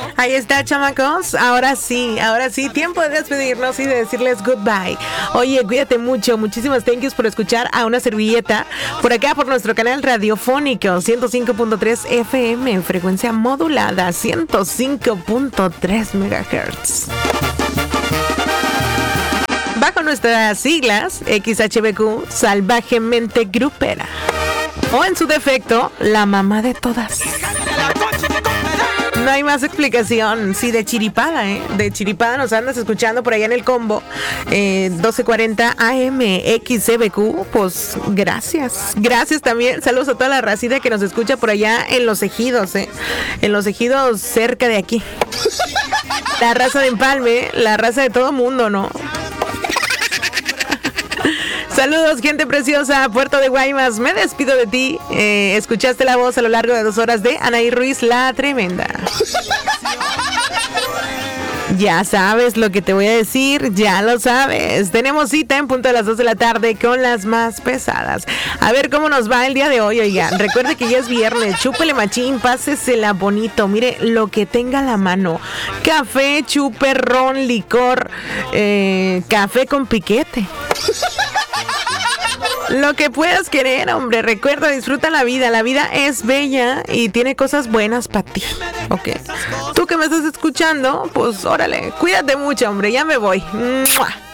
Ahí está, chamacos. Ahora sí, tiempo de despedirnos y de decirles goodbye. Oye, cuídate mucho. Muchísimas thank yous por escuchar a Una Servilleta por acá por nuestro canal radiofónico 105.3 FM, frecuencia modulada 105.3 MHz. Bajo nuestras siglas XHBQ, salvajemente grupera. O en su defecto, la mamá de todas. No hay más explicación. Sí, de chiripada, de chiripada nos andas escuchando por allá en el combo 1240 AM XCBQ. Pues gracias. Gracias también. Saludos a toda la racita que nos escucha por allá en Los Ejidos, en Los Ejidos cerca de aquí. La raza de Empalme, la raza de todo mundo, ¿no? Saludos, gente preciosa, Puerto de Guaymas. Me despido de ti. Escuchaste la voz a lo largo de 2 horas de Anaí Ruiz, la tremenda. Ya sabes lo que te voy a decir, ya lo sabes. Tenemos cita en punto de las 2 de la tarde con las más pesadas. A ver cómo nos va el día de hoy, oigan. Recuerde que ya es viernes, chúpele machín, pásesela bonito. Mire, lo que tenga a la mano. Café, chupe, ron, licor, café con piquete. Lo que puedas querer, hombre. Recuerda, disfruta la vida. La vida es bella y tiene cosas buenas para ti. Ok. Tú que me estás escuchando, pues órale, cuídate mucho, hombre. Ya me voy. ¡Mua!